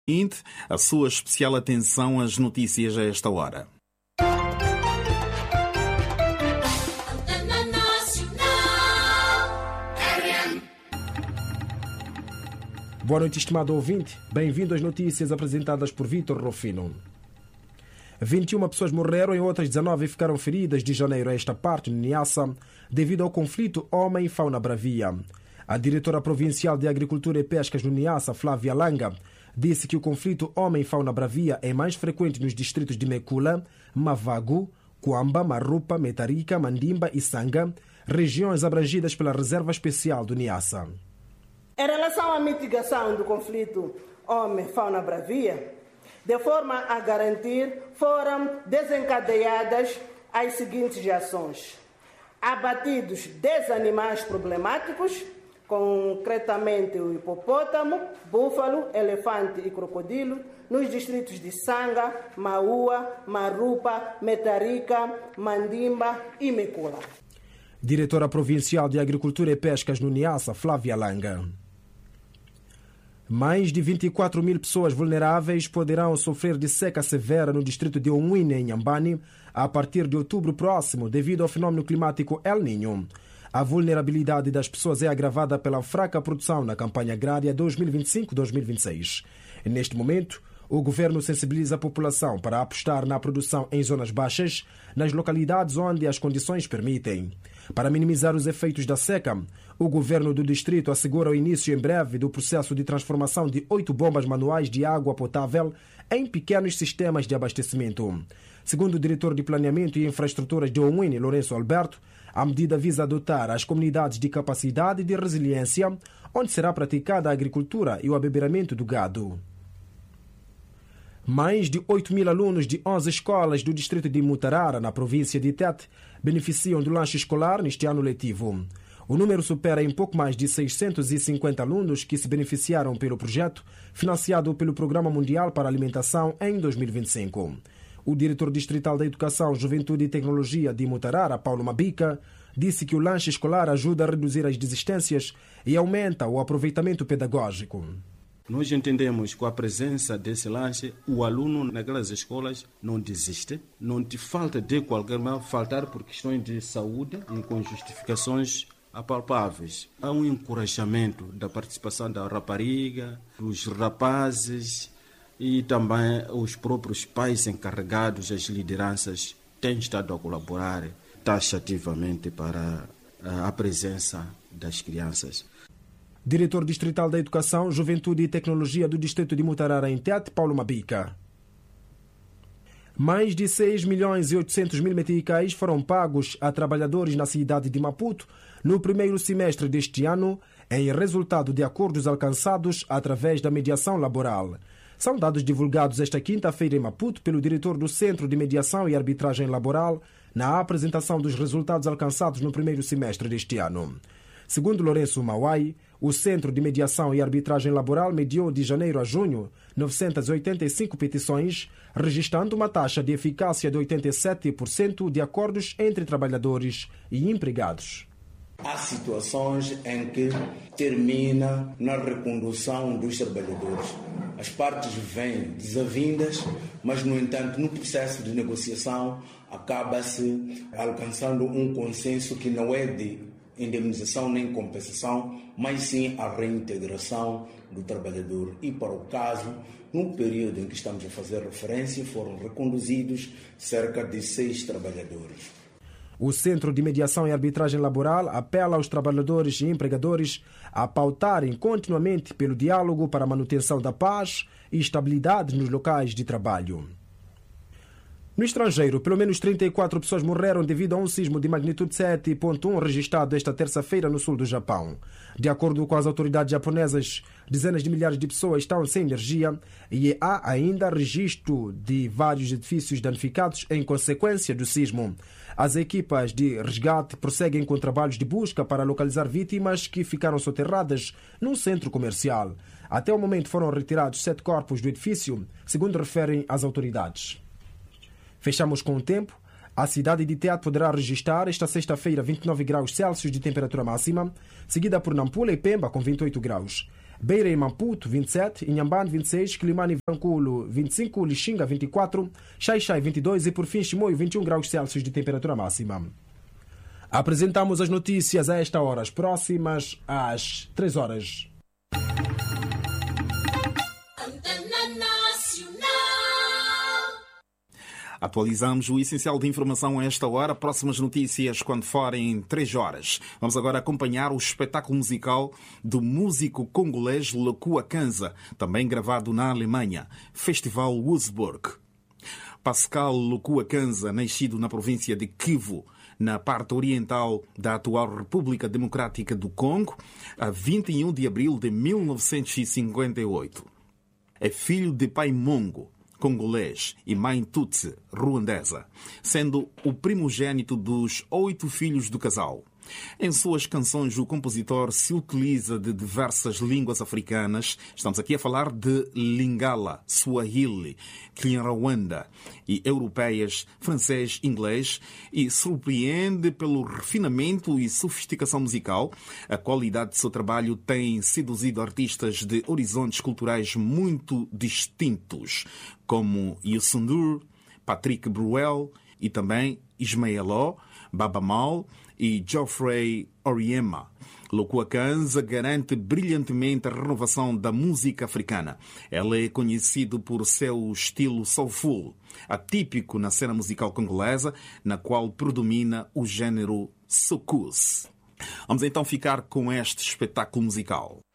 A sua especial atenção às notícias a esta hora. Boa noite, estimado ouvinte. Bem-vindo às notícias apresentadas por Vítor Rufino. 21 pessoas morreram e outras 19 ficaram feridas de janeiro a esta parte, no Niassa, devido ao conflito homem-fauna bravia. A diretora provincial de Agricultura e Pescas no Niassa, Flávia Langa, disse que o conflito homem-fauna bravia é mais frequente nos distritos de Mekula, Mavago, Quamba, Marupa, Metarica, Mandimba e Sanga, regiões abrangidas pela Reserva Especial do Niassa. Em relação à mitigação do conflito homem-fauna bravia, de forma a garantir, foram desencadeadas as seguintes ações. Abatidos 10 animais problemáticos, concretamente o hipopótamo, búfalo, elefante e crocodilo, nos distritos de Sanga, Maua, Marupa, Metarica, Mandimba e Mekula. Diretora Provincial de Agricultura e Pescas no Niassa, Flávia Langa. Mais de 24 mil pessoas vulneráveis poderão sofrer de seca severa no distrito de Onwine, em Nhambane, a partir de outubro próximo, devido ao fenômeno climático El Niño. A vulnerabilidade das pessoas é agravada pela fraca produção na campanha agrária 2025-2026. Neste momento, o governo sensibiliza a população para apostar na produção em zonas baixas, nas localidades onde as condições permitem. Para minimizar os efeitos da seca, o governo do distrito assegura o início em breve do processo de transformação de 8 bombas manuais de água potável em pequenos sistemas de abastecimento. Segundo o diretor de Planeamento e Infraestruturas de Onwine, Lourenço Alberto, a medida visa adotar as comunidades de capacidade e de resiliência, onde será praticada a agricultura e o abeberamento do gado. Mais de 8 mil alunos de 11 escolas do distrito de Mutarara, na província de Tete, beneficiam do lanche escolar neste ano letivo. O número supera em pouco mais de 650 alunos que se beneficiaram pelo projeto, financiado pelo Programa Mundial para a Alimentação em 2025. O diretor distrital da Educação, Juventude e Tecnologia de Mutarara, Paulo Mabica, disse que o lanche escolar ajuda a reduzir as desistências e aumenta o aproveitamento pedagógico. Nós entendemos que com a presença desse lanche, o aluno naquelas escolas não desiste, não te falta de qualquer maneira, faltar por questões de saúde e com justificações apalpáveis. Há um encorajamento da participação da rapariga, dos rapazes e também os próprios pais encarregados, as lideranças, têm estado a colaborar taxativamente para a presença das crianças. Diretor distrital da Educação, Juventude e Tecnologia do distrito de Mutarara, em Tete, Paulo Mabica. Mais de 6 milhões e 800 mil meticais foram pagos a trabalhadores na cidade de Maputo no primeiro semestre deste ano, em resultado de acordos alcançados através da mediação laboral. São dados divulgados esta quinta-feira em Maputo pelo diretor do Centro de Mediação e Arbitragem Laboral na apresentação dos resultados alcançados no primeiro semestre deste ano. Segundo Lourenço Mauai, o Centro de Mediação e Arbitragem Laboral mediou de janeiro a junho 985 petições, registrando uma taxa de eficácia de 87% de acordos entre trabalhadores e empregados. Há situações em que termina na recondução dos trabalhadores. As partes vêm desavindas, mas, no entanto, no processo de negociação acaba-se alcançando um consenso que não é de indemnização nem compensação, mas sim a reintegração do trabalhador. E para o caso, no período em que estamos a fazer referência, foram reconduzidos cerca de 6 trabalhadores. O Centro de Mediação e Arbitragem Laboral apela aos trabalhadores e empregadores a pautarem continuamente pelo diálogo para a manutenção da paz e estabilidade nos locais de trabalho. No estrangeiro, pelo menos 34 pessoas morreram devido a um sismo de magnitude 7.1 registrado esta terça-feira no sul do Japão. De acordo com as autoridades japonesas, dezenas de milhares de pessoas estão sem energia e há ainda registro de vários edifícios danificados em consequência do sismo. As equipas de resgate prosseguem com trabalhos de busca para localizar vítimas que ficaram soterradas num centro comercial. Até o momento foram retirados 7 corpos do edifício, segundo referem as autoridades. Fechamos com o tempo. A cidade de Tete poderá registrar esta sexta-feira 29 graus Celsius de temperatura máxima, seguida por Nampula e Pemba com 28 graus. Beira e Maputo 27, Inhambane 26, Quilimane e Vilanculo 25, Lixinga 24, Xai-Xai 22 e por fim Chimoio 21 graus Celsius de temperatura máxima. Apresentamos as notícias a esta hora, as próximas às 3 horas. Atualizamos o essencial de informação a esta hora. Próximas notícias quando forem 3 horas. Vamos agora acompanhar o espetáculo musical do músico congolês Lokua Kanza, também gravado na Alemanha, Festival Wurzburg. Pascal Lokua Kanza, nascido na província de Kivu, na parte oriental da atual República Democrática do Congo, a 21 de abril de 1958. É filho de pai mongo, congolês, e mãe tutsi, ruandesa, sendo o primogênito dos 8 filhos do casal. Em suas canções, o compositor se utiliza de diversas línguas africanas. Estamos aqui a falar de Lingala, Swahili, Kinyarwanda e europeias, francês, inglês, e surpreende pelo refinamento e sofisticação musical. A qualidade de seu trabalho tem seduzido artistas de horizontes culturais muito distintos, como Youssou N'Dour, Patrick Bruel e também Ismael Baba Mal e Geoffrey Oriema. Lokua Kanza garante brilhantemente a renovação da música africana. Ele é conhecido por seu estilo soulful, atípico na cena musical congolesa, na qual predomina o género soukous. Vamos então ficar com este espetáculo musical.